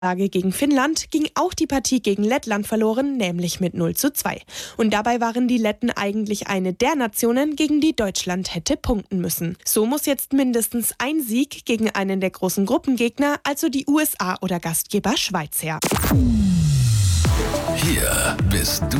Niederlage gegen Finnland ging auch die Partie gegen Lettland verloren, nämlich mit 0:2. Und dabei waren die Letten eigentlich eine der Nationen, gegen die Deutschland hätte punkten müssen. So muss jetzt mindestens ein Sieg gegen einen der großen Gruppengegner, also die USA oder Gastgeber Schweiz, her. Hier bist du